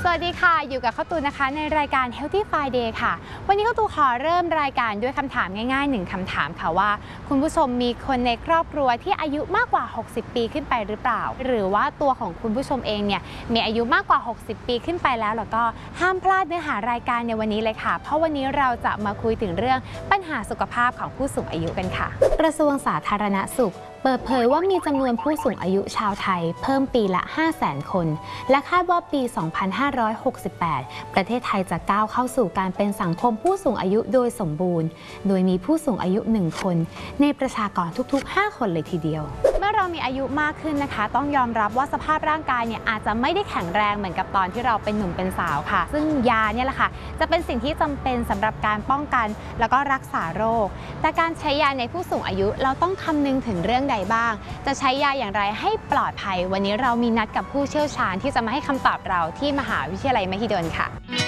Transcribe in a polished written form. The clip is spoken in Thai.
วัสดีค่ะอยู่กับข้าวตูนนะคะในรายการ Healthy Friday ค่ะวันนี้ข้าวตูนขอเริ่มรายการด้วยคำถามง่ายๆ1คำถามค่ะว่าคุณผู้ชมมีคนในครอบครัวที่อายุมากกว่า60ปีขึ้นไปหรือเปล่าหรือว่าตัวของคุณผู้ชมเองเนี่ยมีอายุมากกว่า60ปีขึ้นไปแล้วก็ห้ามพลาดเนื้อหารายการในวันนี้เลยค่ะเพราะวันนี้เราจะมาคุยถึงเรื่องปัญหาสุขภาพของผู้สูงอายุกันค่ะกระทรวงสาธารณสุขเปิดเผยว่ามีจำนวนผู้สูงอายุชาวไทยเพิ่มปีละ 500,000 คน และคาดว่าปี 2568 ประเทศไทยจะก้าวเข้าสู่การเป็นสังคมผู้สูงอายุโดยสมบูรณ์ โดยมีผู้สูงอายุ 1 คนในประชากรทุกๆ 5 คนเลยทีเดียว เมื่อเรามีอายุมากขึ้นนะคะต้องยอมรับว่าสภาพร่างกายเนี่ยอาจจะไม่ได้แข็งแรงเหมือนกับตอนที่เราเป็นหนุ่มเป็นสาวค่ะซึ่งยาเนี่ยแหละค่ะจะเป็นสิ่งที่จำเป็นสำหรับการป้องกันแล้วก็รักษาโรคแต่การใช้ยาในผู้สูงอายุเราต้องคำนึงถึงเรื่องใดบ้างจะใช้ยาอย่างไรให้ปลอดภัยวันนี้เรามีนัดกับผู้เชี่ยวชาญที่จะมาให้คำตอบเราที่มหาวิทยาลัยมหิดลค่ะ